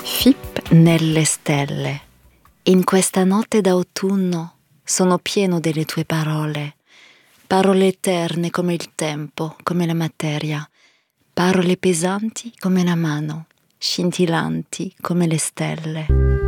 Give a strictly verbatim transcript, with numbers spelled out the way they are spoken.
Fip nelle stelle. In questa notte d'autunno sono pieno delle tue parole, parole eterne come il tempo, come la materia, parole pesanti come la mano, scintillanti come le stelle.